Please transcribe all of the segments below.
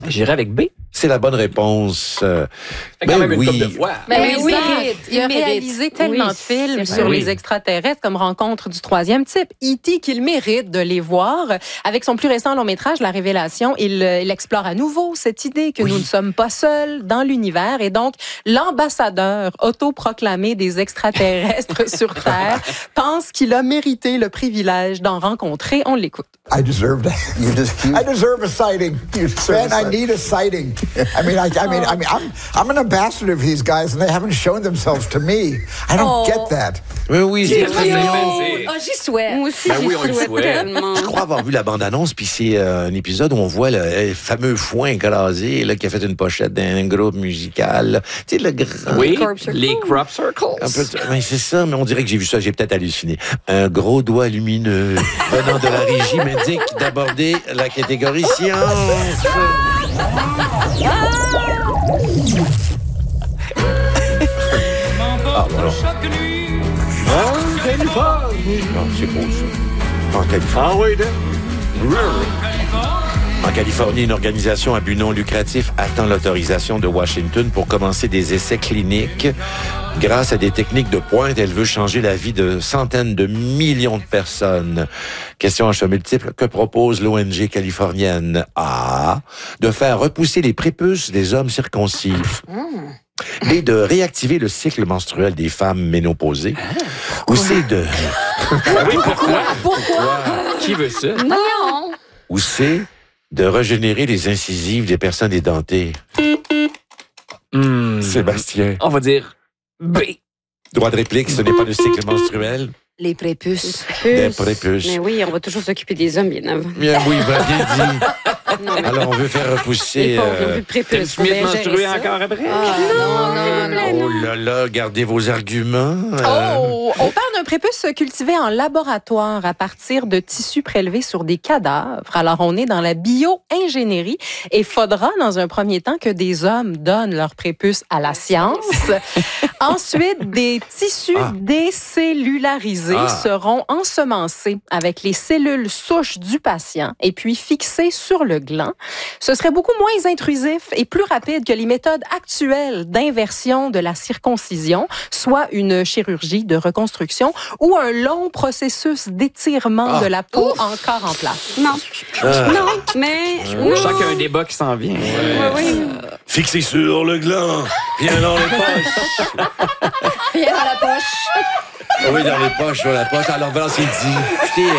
J'irai avec B. C'est la bonne réponse. Quand même une couple de fois. Mais oui, il a mérite. réalisé tellement de films sur les extraterrestres comme Rencontre du troisième type, E.T. qu'il mérite de les voir. Avec son plus récent long métrage, La Révélation, il explore à nouveau cette idée que nous ne sommes pas seuls dans l'univers et donc l'ambassadeur autoproclamé des extraterrestres sur Terre pense qu'il a mérité le privilège d'en rencontrer. On l'écoute. I deserve that. I deserve a sighting. Man, I need a sighting. I'm an ambassador for these guys, and they haven't shown themselves to me. I don't get that. Oui, c'est très mignon. J'y souhaite. Moi aussi, Ben oui, on y souhaite tellement. Je crois avoir vu la bande-annonce, puis c'est un épisode où on voit le fameux foin écrasé là, qui a fait une pochette d'un groupe musical. Là. Tu sais, le grand... Oui, les crop circles. Ben, c'est ça, mais on dirait que j'ai vu ça, j'ai peut-être halluciné. Un gros doigt lumineux venant de la régie m'indique d'aborder la catégorie science. Ah, voilà. Non, c'est beau, ça. En Californie. En Californie, une organisation à but non lucratif attend l'autorisation de Washington pour commencer des essais cliniques. Grâce à des techniques de pointe, elle veut changer la vie de centaines de millions de personnes. Question à choix multiple, que propose l'ONG californienne? A. De faire repousser les prépuces des hommes circoncis. B. De réactiver le cycle menstruel des femmes ménopausées. Ou C. De... Oui, pourquoi? Qui veut ça? Non. Ou C. De régénérer les incisives des personnes édentées. Sébastien. On va dire B. Droit de réplique, ce n'est pas le cycle menstruel. Les prépuces. Des prépuces. Mais oui, on va toujours s'occuper des hommes, bien avant. Bien oui, bien dit. Alors, on veut faire repousser... T'aimes Smith menstruer encore après? Oh là là, gardez vos arguments. On parle d'un prépuce cultivé en laboratoire à partir de tissus prélevés sur des cadavres. Alors, on est dans la bio-ingénierie et il faudra, dans un premier temps, que des hommes donnent leur prépuce à la science. Ensuite, des tissus décellularisés seront ensemencés avec les cellules souches du patient et puis fixés sur le gland. Ce serait beaucoup moins intrusif et plus rapide que les méthodes actuelles d'inversion de la circoncision, soit une chirurgie de reconstruction ou un long processus d'étirement de la peau encore en place. Non, mais... Je sens qu'il y a un débat qui s'en vient. Oui. Fixé sur le gland, bien dans les poches. Bien dans la poche. Oui, dans les poches, sur la poche. Alors, voilà, c'est dit. Écoutez,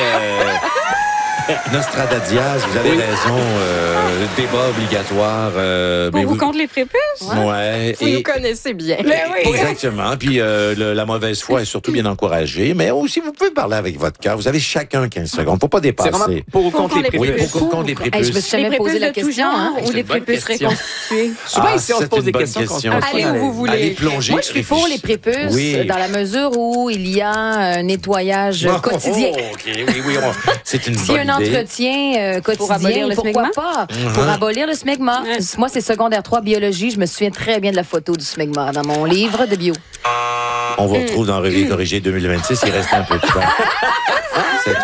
Nostradadiaz, vous avez raison. Débat obligatoire. Pour vous contre les prépuces? Ouais. Vous nous connaissez bien. Mais oui. Exactement. Puis la mauvaise foi est surtout bien encouragée. Mais aussi, vous pouvez parler avec votre cœur. Vous avez chacun 15 secondes. Faut pas C'est dépasser. vraiment pour ou contre les Oui, prépuces. pour contre les prépuces. Je me suis jamais posé la question. Hein? C'est Ou les une bonne prépuces question. reconstituées? Souvent, ici, on se c'est pose une des bonne questions. question. Allez où vous voulez. Allez plonger. Moi, je suis pour les prépuces dans la mesure où il y a un nettoyage quotidien. Oui, c'est une S'il y a bonne un idée. entretien quotidien, abolir le pourquoi smegma? pas? Pour abolir le smegma. Moi, c'est secondaire 3 biologie. Je me souviens très bien de la photo du smegma dans mon livre de bio. On vous retrouve dans Revue corrigée 2026. Il reste un peu de temps cet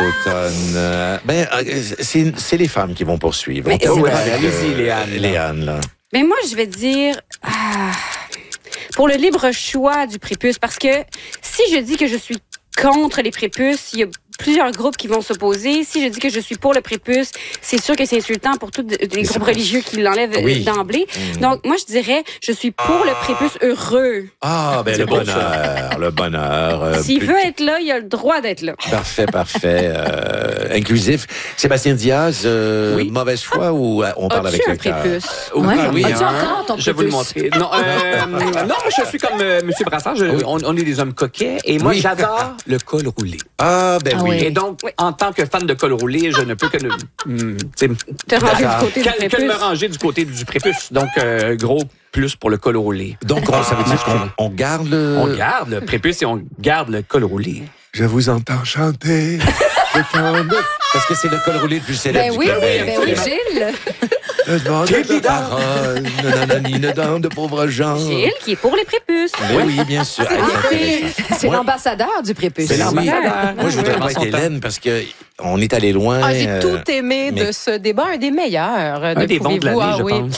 automne. C'est les femmes qui vont poursuivre. Mais allez-y, Léane. Léane, là. Mais moi, je vais dire... pour le libre choix du prépuce, parce que si je dis que je suis contre les prépuces, il y a plusieurs groupes qui vont s'opposer. Si je dis que je suis pour le prépuce, c'est sûr que c'est insultant pour tous les groupes religieux qui l'enlèvent d'emblée. Donc, moi, je dirais, je suis pour le prépuce heureux. Ah, ben le bonheur. S'il veut être là, il a le droit d'être là. Parfait. Inclusif. Sébastien Diaz, mauvaise foi ou on parle avec le cœur? Oui, as-tu encore ton Je vais vous le prépuce? montrer. Non, je suis comme M. Brassard. On est des hommes coquets. Et moi, j'adore le col roulé. Ah, ben oui. Et donc, en tant que fan de col roulé, je ne peux que Te ranger du côté du que me prépuce. ranger du côté du prépuce. Donc, gros plus pour le col roulé. Donc, ça veut dire qu'on garde le... On garde le prépuce et on garde le col roulé. Je vous entends chanter. Parce que c'est le col roulé le plus célèbre du Québec. Ben oui, Gilles. Des paroles, de pauvres gens. Gilles, qui est pour les prépuces. Oui, bien sûr. C'est l'ambassadeur du prépuce. C'est l'ambassadeur. Moi, je voudrais pas être Hélène parce que on est allé loin. J'ai tout aimé de ce débat, un des meilleurs. Un des bons de l'année, je pense.